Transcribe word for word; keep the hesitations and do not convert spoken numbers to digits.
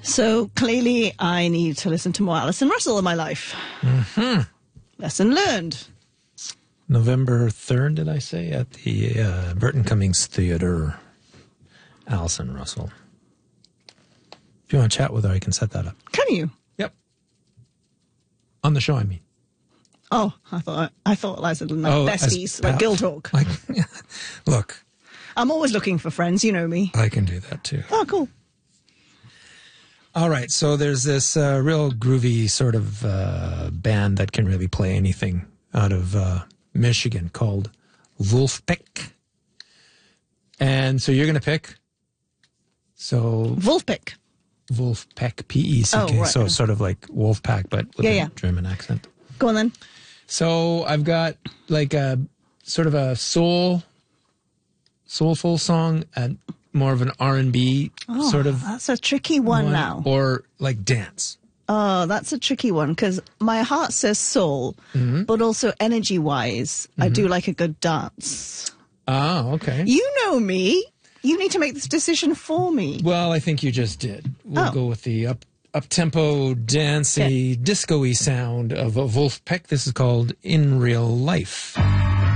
So clearly I need to listen to more Alison Russell in my life. Mm-hmm. Lesson learned. November third, did I say, at the uh, Burton Cummings Theatre. Alison Russell. If you want to chat with her, I can set that up. Can you? Yep. On the show, I mean. Oh, I thought I thought like like oh, besties, like Guild Talk. Like, look. I'm always looking for friends, you know me. I can do that too. Oh, cool. All right, so there's this uh, real groovy sort of uh, band that can really play anything out of uh, Michigan called Vulfpeck. And so you're going to pick? So Vulfpeck. Vulfpeck, P E C K. Oh, right. So it's sort of like Wolfpack, but with yeah, a yeah. German accent. Go on then. So I've got like a sort of a soul, soulful song and more of an R and B oh, sort of. That's a tricky one, one now. Or like dance. Oh, that's a tricky one because my heart says soul, mm-hmm. but also energy-wise, mm-hmm. I do like a good dance. Oh, okay. You know me. You need to make this decision for me. Well, I think you just did. We'll oh. go with the up up-tempo, dancey, yeah. disco-y sound of a Vulfpeck. This is called In Real Life.